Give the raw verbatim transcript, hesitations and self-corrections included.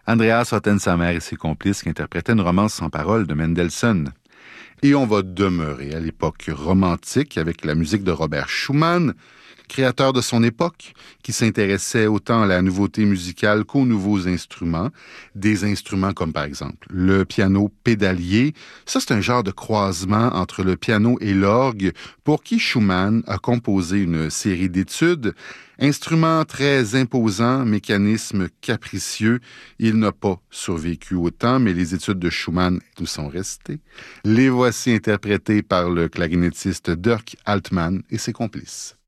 Andreas Rottensamer et ses complices qui interprétaient une romance sans paroles de Mendelssohn. Et on va demeurer à l'époque romantique avec la musique de Robert Schumann, créateur de son époque, qui s'intéressait autant à la nouveauté musicale qu'aux nouveaux instruments. Des instruments comme par exemple le piano pédalier. Ça, c'est un genre de croisement entre le piano et l'orgue pour qui Schumann a composé une série d'études. Instrument très imposant, mécanisme capricieux. Il n'a pas survécu au temps, mais les études de Schumann nous sont restées. Les voici interprétés par le clarinettiste Dirk Altman et ses complices.